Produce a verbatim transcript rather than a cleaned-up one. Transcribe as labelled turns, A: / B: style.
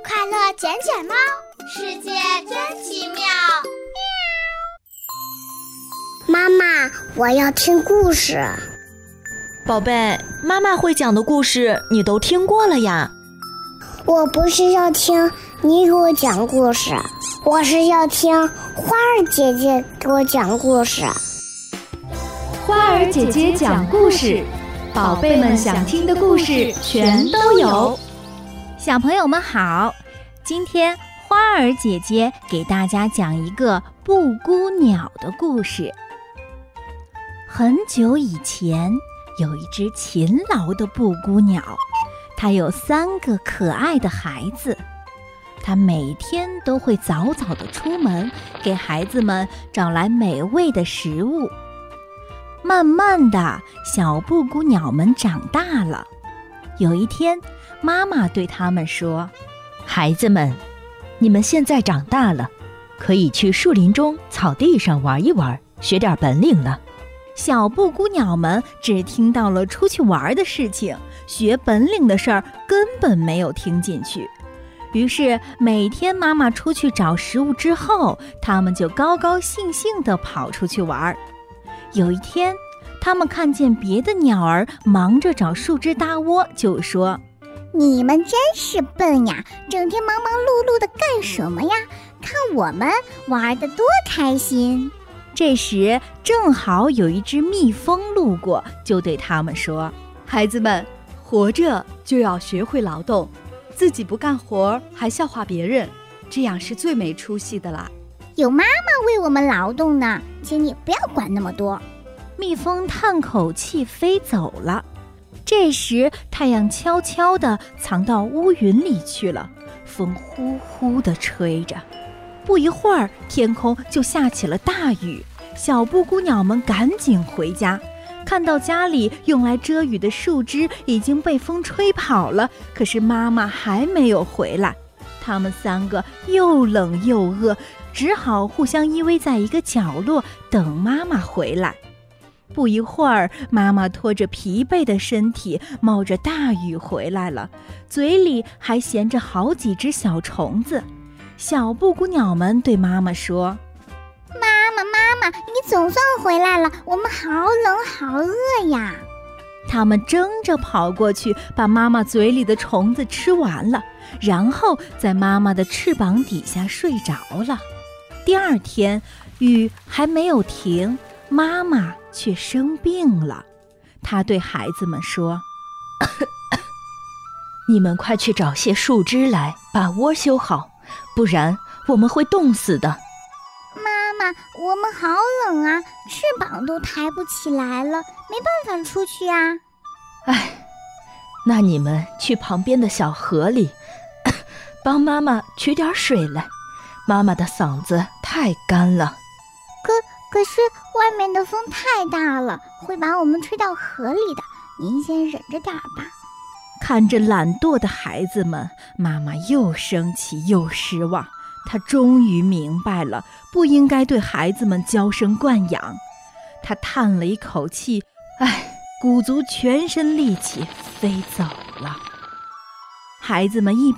A: 快乐捡捡猫，世界真奇妙。
B: 妈妈，我要听故事。
C: 宝贝，妈妈会讲的故事你都听过了呀。
B: 我不是要听你给我讲故事，我是要听花儿姐姐给我讲故事。
D: 花儿姐姐讲故事，宝贝们想听的故事全都有。
E: 小朋友们好，今天花儿姐姐给大家讲一个布谷鸟的故事。很久以前，有一只勤劳的布谷鸟，它有三个可爱的孩子。它每天都会早早地出门，给孩子们找来美味的食物。慢慢的，小布谷鸟们长大了。有一天，妈妈对他们说：
F: 孩子们，你们现在长大了，可以去树林中草地上玩一玩，学点本领了。
E: 小布谷鸟们只听到了出去玩的事情，学本领的事儿根本没有听进去。于是每天妈妈出去找食物之后，他们就高高兴兴地跑出去玩。有一天，他们看见别的鸟儿忙着找树枝搭窝，就说：
A: 你们真是笨呀，整天忙忙碌碌的干什么呀？看我们玩得多开心。
E: 这时正好有一只蜜蜂路过，就对他们说：
G: 孩子们，活着就要学会劳动，自己不干活还笑话别人，这样是最没出息的啦。
A: 有妈妈为我们劳动呢，请你不要管那么多。
E: 蜜蜂叹口气飞走了。这时太阳悄悄地藏到乌云里去了，风呼呼地吹着。不一会儿，天空就下起了大雨。小布谷鸟们赶紧回家，看到家里用来遮雨的树枝已经被风吹跑了，可是妈妈还没有回来。他们三个又冷又饿，只好互相依偎在一个角落等妈妈回来。不一会儿，妈妈拖着疲惫的身体，冒着大雨回来了，嘴里还衔着好几只小虫子。小布谷鸟们对妈妈说：
A: 妈妈妈妈，你总算回来了，我们好冷好饿呀。
E: 他们争着跑过去，把妈妈嘴里的虫子吃完了，然后在妈妈的翅膀底下睡着了。第二天，雨还没有停，妈妈却生病了。她对孩子们说：
F: 你们快去找些树枝来，把窝修好，不然我们会冻死的。
A: 妈妈，我们好冷啊，翅膀都抬不起来了，没办法出去啊。
F: 唉，那你们去旁边的小河里帮妈妈取点水来，妈妈的嗓子太干了。
A: 可可是外面的风太大了，会把我们吹到河里的，您先忍着点吧。
E: 看着懒惰的孩子们，妈妈又生气又失望。她终于明白了，不应该对孩子们娇生惯养。她叹了一口气，唉，鼓足全身力气飞走了。孩子们一